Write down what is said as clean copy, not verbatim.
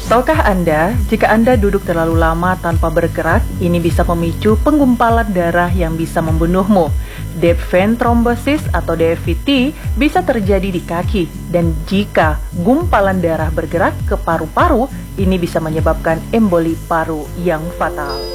Tahukah Anda, jika Anda duduk terlalu lama tanpa bergerak, ini bisa memicu penggumpalan darah yang bisa membunuhmu. Deep vein thrombosis atau DVT bisa terjadi di kaki, dan jika gumpalan darah bergerak ke paru-paru, ini bisa menyebabkan emboli paru yang fatal.